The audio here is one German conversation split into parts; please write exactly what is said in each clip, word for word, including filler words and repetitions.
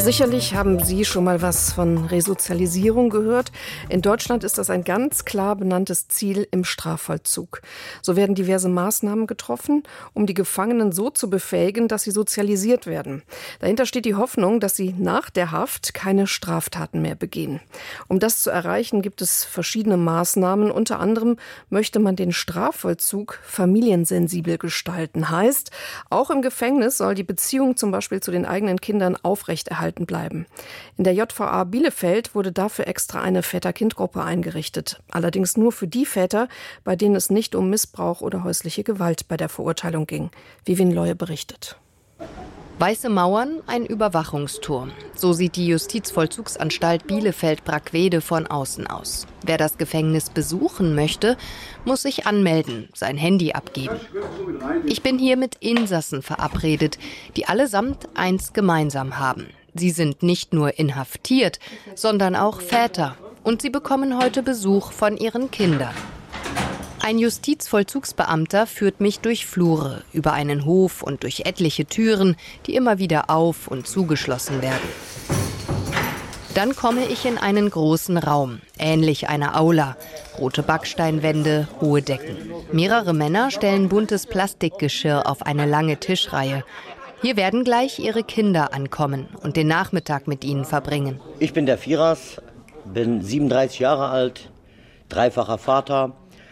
Sicherlich haben Sie schon mal was von Resozialisierung gehört. In Deutschland ist das ein ganz klar benanntes Ziel im Strafvollzug. So werden diverse Maßnahmen getroffen, um die Gefangenen so zu befähigen, dass sie sozialisiert werden. Dahinter steht die Hoffnung, dass sie nach der Haft keine Straftaten mehr begehen. Um das zu erreichen, gibt es verschiedene Maßnahmen. Unter anderem möchte man den Strafvollzug familiensensibel gestalten. Heißt, auch im Gefängnis soll die Beziehung zum Beispiel zu den eigenen Kindern aufrechterhalten bleiben. In der J V A Bielefeld wurde dafür extra eine Väter-Kind-Gruppe eingerichtet. Allerdings nur für die Väter, bei denen es nicht um Missbrauch oder häusliche Gewalt bei der Verurteilung ging. Vivien Leue berichtet. Weiße Mauern, ein Überwachungsturm. So sieht die Justizvollzugsanstalt Bielefeld-Brackwede von außen aus. Wer das Gefängnis besuchen möchte, muss sich anmelden, sein Handy abgeben. Ich bin hier mit Insassen verabredet, die allesamt eins gemeinsam haben. Sie sind nicht nur inhaftiert, sondern auch Väter. Und sie bekommen heute Besuch von ihren Kindern. Ein Justizvollzugsbeamter führt mich durch Flure, über einen Hof und durch etliche Türen, die immer wieder auf- und zugeschlossen werden. Dann komme ich in einen großen Raum, ähnlich einer Aula. Rote Backsteinwände, hohe Decken. Mehrere Männer stellen buntes Plastikgeschirr auf eine lange Tischreihe. Hier werden gleich ihre Kinder ankommen und den Nachmittag mit ihnen verbringen. Ich bin der Firas, bin siebenunddreißig Jahre alt, dreifacher Vater,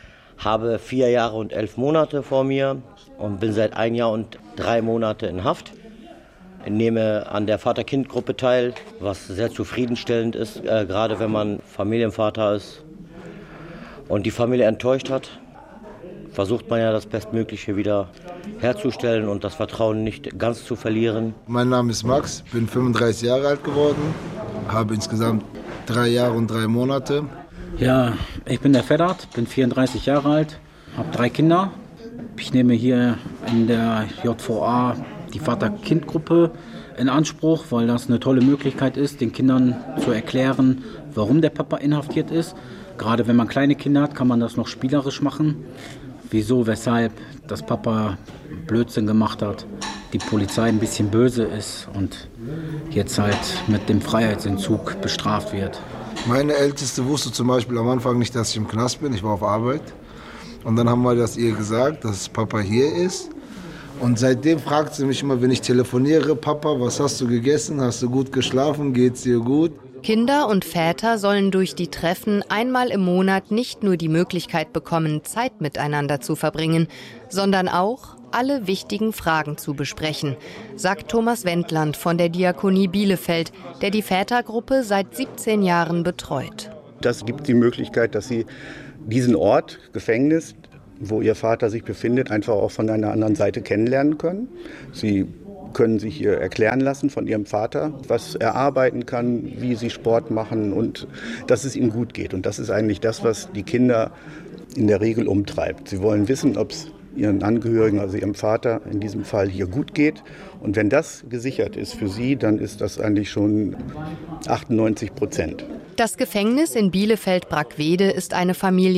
habe vier Jahre und elf Monate vor mir und bin seit ein Jahr und drei Monate in Haft. Ich nehme an der Vater-Kind-Gruppe teil, was sehr zufriedenstellend ist, äh, gerade wenn man Familienvater ist und die Familie enttäuscht hat. Versucht man ja das Bestmögliche wieder herzustellen und das Vertrauen nicht ganz zu verlieren. Mein Name ist Max, bin fünfunddreißig Jahre alt geworden, habe insgesamt drei Jahre und drei Monate. Ja, ich bin der Ferhat, bin vierunddreißig Jahre alt, habe drei Kinder. Ich nehme hier in der J V A die Vater-Kind-Gruppe in Anspruch, weil das eine tolle Möglichkeit ist, den Kindern zu erklären, warum der Papa inhaftiert ist. Gerade wenn man kleine Kinder hat, kann man das noch spielerisch machen. Wieso, weshalb das Papa Blödsinn gemacht hat, die Polizei ein bisschen böse ist und jetzt halt mit dem Freiheitsentzug bestraft wird. Meine Älteste wusste zum Beispiel am Anfang nicht, dass ich im Knast bin. Ich war auf Arbeit. Und dann haben wir das ihr gesagt, dass Papa hier ist. Und seitdem fragt sie mich immer, wenn ich telefoniere, Papa, was hast du gegessen? Hast du gut geschlafen? Geht's dir gut? Kinder und Väter sollen durch die Treffen einmal im Monat nicht nur die Möglichkeit bekommen, Zeit miteinander zu verbringen, sondern auch alle wichtigen Fragen zu besprechen, sagt Thomas Wendland von der Diakonie Bielefeld, der die Vätergruppe seit siebzehn Jahren betreut. Das gibt die Möglichkeit, dass sie diesen Ort, Gefängnis, wo ihr Vater sich befindet, einfach auch von einer anderen Seite kennenlernen können. Sie können sich hier erklären lassen von ihrem Vater, was er arbeiten kann, wie sie Sport machen und dass es ihm gut geht. Und das ist eigentlich das, was die Kinder in der Regel umtreibt. Sie wollen wissen, ob es ihren Angehörigen, also ihrem Vater in diesem Fall, hier gut geht. Und wenn das gesichert ist für sie, dann ist das eigentlich schon achtundneunzig Prozent. Das Gefängnis in Bielefeld-Brackwede ist eine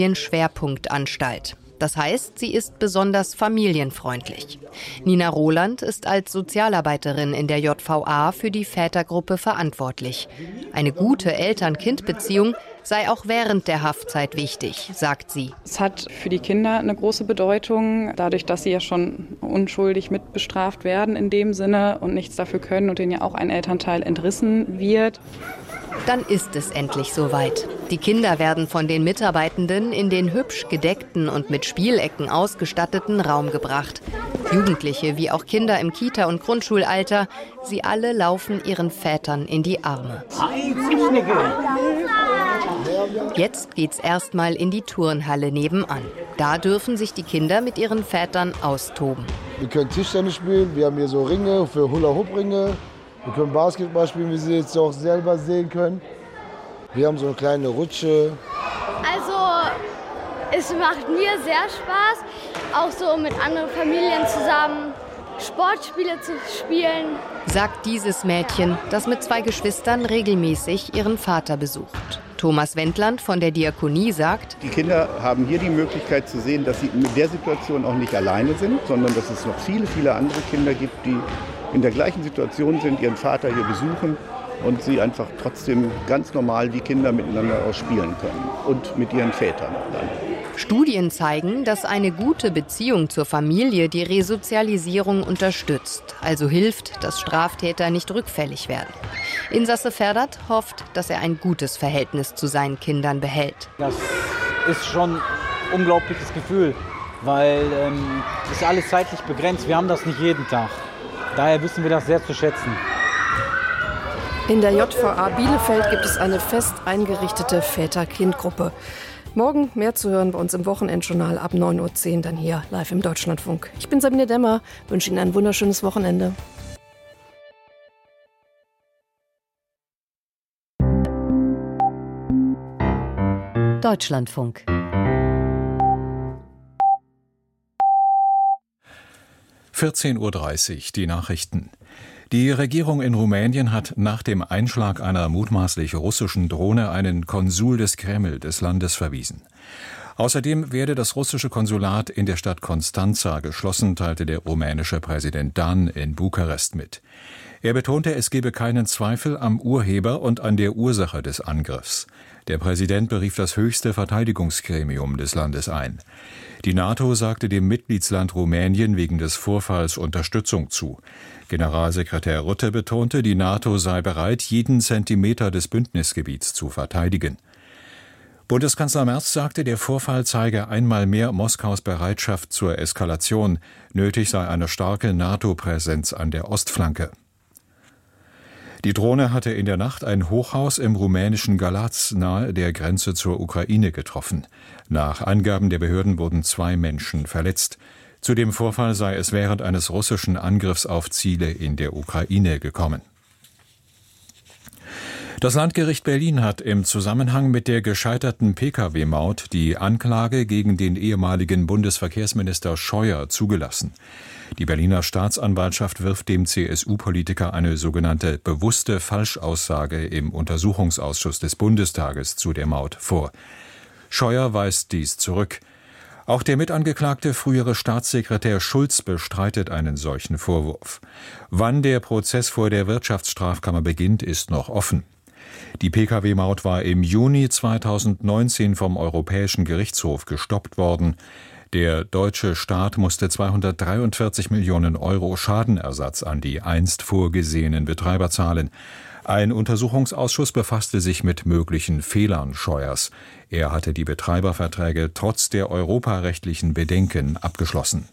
Familienschwerpunktanstalt. Das heißt, sie ist besonders familienfreundlich. Nina Roland ist als Sozialarbeiterin in der J V A für die Vätergruppe verantwortlich. Eine gute Eltern-Kind-Beziehung sei auch während der Haftzeit wichtig, sagt sie. Es hat für die Kinder eine große Bedeutung, dadurch, dass sie ja schon unschuldig mitbestraft werden in dem Sinne und nichts dafür können und denen ja auch ein Elternteil entrissen wird. Dann ist es endlich soweit. Die Kinder werden von den Mitarbeitenden in den hübsch gedeckten und mit Spielecken ausgestatteten Raum gebracht. Jugendliche wie auch Kinder im Kita- und Grundschulalter, sie alle laufen ihren Vätern in die Arme. Jetzt geht's erstmal in die Turnhalle nebenan. Da dürfen sich die Kinder mit ihren Vätern austoben. Wir können Tischtennis spielen, wir haben hier so Ringe für Hula-Hoop-Ringe. Wir können Basketball spielen, wie Sie jetzt auch selber sehen können. Wir haben so eine kleine Rutsche. Also, es macht mir sehr Spaß, auch so mit anderen Familien zusammen Sportspiele zu spielen. Sagt dieses Mädchen, das mit zwei Geschwistern regelmäßig ihren Vater besucht. Thomas Wendland von der Diakonie sagt, die Kinder haben hier die Möglichkeit zu sehen, dass sie in der Situation auch nicht alleine sind, sondern dass es noch viele, viele andere Kinder gibt, die in der gleichen Situation sind, ihren Vater hier besuchen und sie einfach trotzdem ganz normal wie Kinder miteinander auch spielen können und mit ihren Vätern dann. Studien zeigen, dass eine gute Beziehung zur Familie die Resozialisierung unterstützt, also hilft, dass Straftäter nicht rückfällig werden. Insasse Ferdat hofft, dass er ein gutes Verhältnis zu seinen Kindern behält. Das ist schon ein unglaubliches Gefühl, weil ähm, es ist alles zeitlich begrenzt. Wir haben das nicht jeden Tag. Daher wissen wir das sehr zu schätzen. In der J V A Bielefeld gibt es eine fest eingerichtete Väter-Kind-Gruppe. Morgen mehr zu hören bei uns im Wochenendjournal ab neun Uhr zehn, dann hier live im Deutschlandfunk. Ich bin Sabine Dämmer, wünsche Ihnen ein wunderschönes Wochenende. Deutschlandfunk. vierzehn Uhr dreißig, die Nachrichten. Die Regierung in Rumänien hat nach dem Einschlag einer mutmaßlich russischen Drohne einen Konsul des Kreml des Landes verwiesen. Außerdem werde das russische Konsulat in der Stadt Constanța geschlossen, teilte der rumänische Präsident Dan in Bukarest mit. Er betonte, es gebe keinen Zweifel am Urheber und an der Ursache des Angriffs. Der Präsident berief das höchste Verteidigungsgremium des Landes ein. Die NATO sagte dem Mitgliedsland Rumänien wegen des Vorfalls Unterstützung zu. Generalsekretär Rutte betonte, die NATO sei bereit, jeden Zentimeter des Bündnisgebiets zu verteidigen. Bundeskanzler Merz sagte, der Vorfall zeige einmal mehr Moskaus Bereitschaft zur Eskalation. Nötig sei eine starke NATO-Präsenz an der Ostflanke. Die Drohne hatte in der Nacht ein Hochhaus im rumänischen Galați nahe der Grenze zur Ukraine getroffen. Nach Angaben der Behörden wurden zwei Menschen verletzt. Zu dem Vorfall sei es während eines russischen Angriffs auf Ziele in der Ukraine gekommen. Das Landgericht Berlin hat im Zusammenhang mit der gescheiterten Pkw-Maut die Anklage gegen den ehemaligen Bundesverkehrsminister Scheuer zugelassen. Die Berliner Staatsanwaltschaft wirft dem C S U-Politiker eine sogenannte bewusste Falschaussage im Untersuchungsausschuss des Bundestages zu der Maut vor. Scheuer weist dies zurück. Auch der Mitangeklagte frühere Staatssekretär Schulz bestreitet einen solchen Vorwurf. Wann der Prozess vor der Wirtschaftsstrafkammer beginnt, ist noch offen. Die Pkw-Maut war im Juni zweitausendneunzehn vom Europäischen Gerichtshof gestoppt worden. Der deutsche Staat musste zweihundertdreiundvierzig Millionen Euro Schadenersatz an die einst vorgesehenen Betreiber zahlen. Ein Untersuchungsausschuss befasste sich mit möglichen Fehlern Scheuers. Er hatte die Betreiberverträge trotz der europarechtlichen Bedenken abgeschlossen.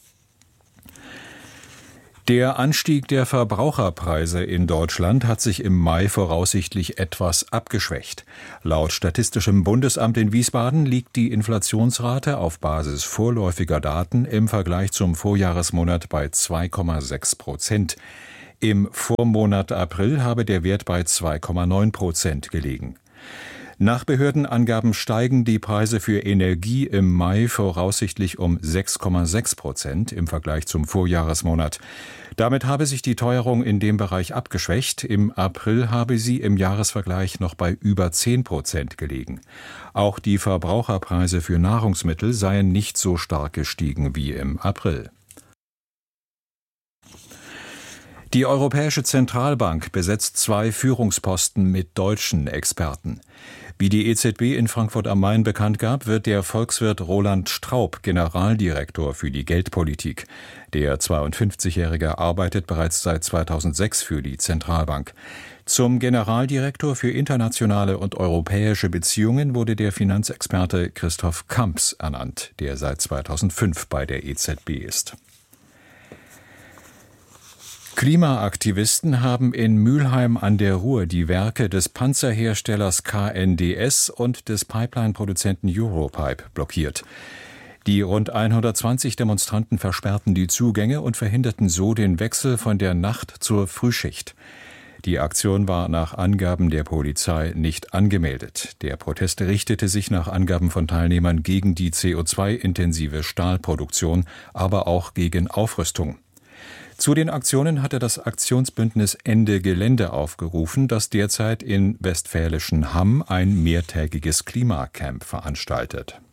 Der Anstieg der Verbraucherpreise in Deutschland hat sich im Mai voraussichtlich etwas abgeschwächt. Laut Statistischem Bundesamt in Wiesbaden liegt die Inflationsrate auf Basis vorläufiger Daten im Vergleich zum Vorjahresmonat bei zwei Komma sechs Prozent. Im Vormonat April habe der Wert bei zwei Komma neun Prozent gelegen. Nach Behördenangaben steigen die Preise für Energie im Mai voraussichtlich um sechs Komma sechs Prozent im Vergleich zum Vorjahresmonat. Damit habe sich die Teuerung in dem Bereich abgeschwächt. Im April habe sie im Jahresvergleich noch bei über zehn Prozent gelegen. Auch die Verbraucherpreise für Nahrungsmittel seien nicht so stark gestiegen wie im April. Die Europäische Zentralbank besetzt zwei Führungsposten mit deutschen Experten. Wie die E Z B in Frankfurt am Main bekannt gab, wird der Volkswirt Roland Straub Generaldirektor für die Geldpolitik. Der zweiundfünfzigjährige arbeitet bereits seit zweitausendsechs für die Zentralbank. Zum Generaldirektor für internationale und europäische Beziehungen wurde der Finanzexperte Christoph Kamps ernannt, der seit zweitausendfünf bei der E Z B ist. Klimaaktivisten haben in Mülheim an der Ruhr die Werke des Panzerherstellers K N D S und des Pipeline-Produzenten Europipe blockiert. Die rund hundertzwanzig Demonstranten versperrten die Zugänge und verhinderten so den Wechsel von der Nacht zur Frühschicht. Die Aktion war nach Angaben der Polizei nicht angemeldet. Der Protest richtete sich nach Angaben von Teilnehmern gegen die C O zwei intensive Stahlproduktion, aber auch gegen Aufrüstung. Zu den Aktionen hatte das Aktionsbündnis Ende Gelände aufgerufen, das derzeit in westfälischen Hamm ein mehrtägiges Klimacamp veranstaltet.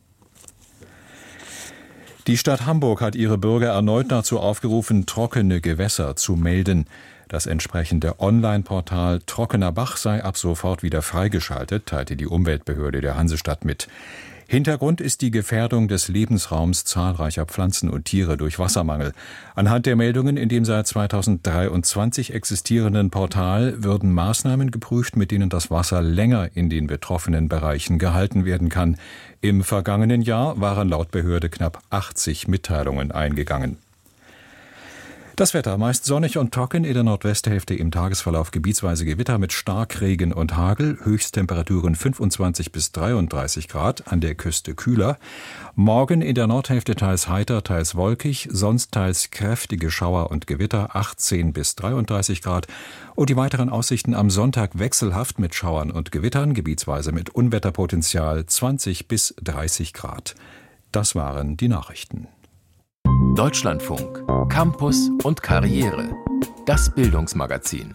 Die Stadt Hamburg hat ihre Bürger erneut dazu aufgerufen, trockene Gewässer zu melden. Das entsprechende Online-Portal Trockener Bach sei ab sofort wieder freigeschaltet, teilte die Umweltbehörde der Hansestadt mit. Hintergrund ist die Gefährdung des Lebensraums zahlreicher Pflanzen und Tiere durch Wassermangel. Anhand der Meldungen in dem seit zweitausenddreiundzwanzig existierenden Portal würden Maßnahmen geprüft, mit denen das Wasser länger in den betroffenen Bereichen gehalten werden kann. Im vergangenen Jahr waren laut Behörde knapp achtzig Mitteilungen eingegangen. Das Wetter meist sonnig und trocken, in der Nordwesthälfte im Tagesverlauf gebietsweise Gewitter mit Starkregen und Hagel, Höchsttemperaturen fünfundzwanzig bis dreiunddreißig Grad, an der Küste kühler. Morgen in der Nordhälfte teils heiter, teils wolkig, sonst teils kräftige Schauer und Gewitter, achtzehn bis dreiunddreißig Grad. Und die weiteren Aussichten am Sonntag wechselhaft mit Schauern und Gewittern, gebietsweise mit Unwetterpotenzial, zwanzig bis dreißig Grad. Das waren die Nachrichten. Deutschlandfunk, Campus und Karriere. Das Bildungsmagazin.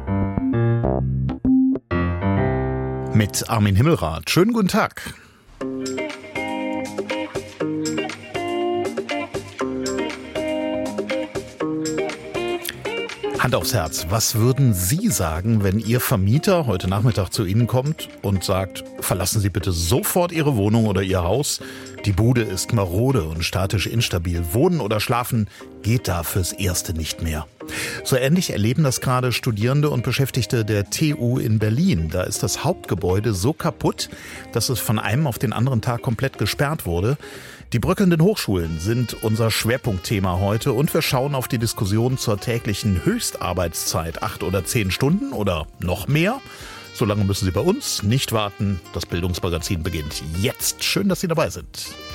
Mit Armin Himmelrath. Schönen guten Tag. Hand aufs Herz, was würden Sie sagen, wenn Ihr Vermieter heute Nachmittag zu Ihnen kommt und sagt, verlassen Sie bitte sofort Ihre Wohnung oder Ihr Haus? Die Bude ist marode und statisch instabil. Wohnen oder schlafen geht da fürs Erste nicht mehr. So ähnlich erleben das gerade Studierende und Beschäftigte der T U in Berlin. Da ist das Hauptgebäude so kaputt, dass es von einem auf den anderen Tag komplett gesperrt wurde. Die bröckelnden Hochschulen sind unser Schwerpunktthema heute und wir schauen auf die Diskussion zur täglichen Höchstarbeitszeit. Acht oder zehn Stunden oder noch mehr? So lange müssen Sie bei uns nicht warten. Das Bildungsmagazin beginnt jetzt. Schön, dass Sie dabei sind.